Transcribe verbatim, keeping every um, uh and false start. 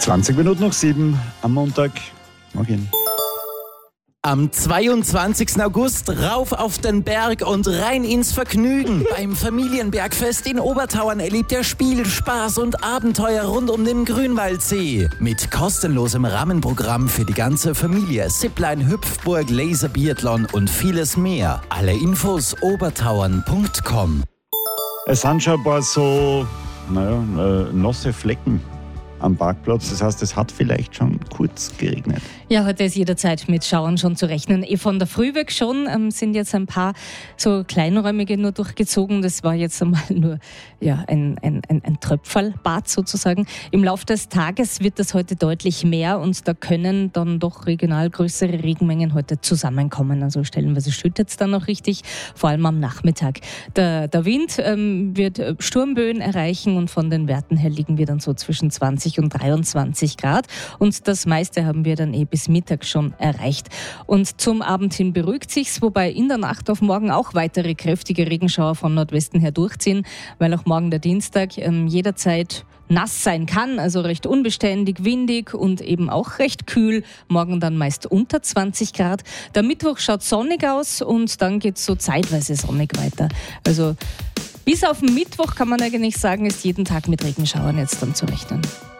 zwanzig Minuten nach sieben am Montag. Morgen. Am zweiundzwanzigsten August rauf auf den Berg und rein ins Vergnügen. Beim Familienbergfest in Obertauern erlebt ihr Spiel, Spaß und Abenteuer rund um den Grünwaldsee. Mit kostenlosem Rahmenprogramm für die ganze Familie, Zipline, Hüpfburg, Laserbiathlon und vieles mehr. Alle Infos obertauern punkt com. Es sind schon ein paar so naja, äh, nasse Flecken am Parkplatz. Das heißt, es hat vielleicht schon kurz geregnet. Ja, heute ist jederzeit mit Schauern schon zu rechnen. Eh von der Früh weg schon ähm, sind jetzt ein paar so kleinräumige nur durchgezogen. Das war jetzt einmal nur ja, ein, ein, ein, ein Tröpferlbad sozusagen. Im Laufe des Tages wird das heute deutlich mehr und da können dann doch regional größere Regenmengen heute zusammenkommen. Also stellenweise schüttet es dann noch richtig, vor allem am Nachmittag. Der, der Wind ähm, wird Sturmböen erreichen und von den Werten her liegen wir dann so zwischen zwanzig und dreiundzwanzig Grad und das meiste haben wir dann eh bis Mittag schon erreicht. Und zum Abend hin beruhigt sich's, wobei in der Nacht auf morgen auch weitere kräftige Regenschauer von Nordwesten her durchziehen, weil auch morgen der Dienstag ähm, jederzeit nass sein kann, also recht unbeständig, windig und eben auch recht kühl. Morgen dann meist unter zwanzig Grad. Der Mittwoch schaut sonnig aus und dann geht's so zeitweise sonnig weiter. Also bis auf den Mittwoch kann man eigentlich sagen, ist jeden Tag mit Regenschauern jetzt dann zu rechnen.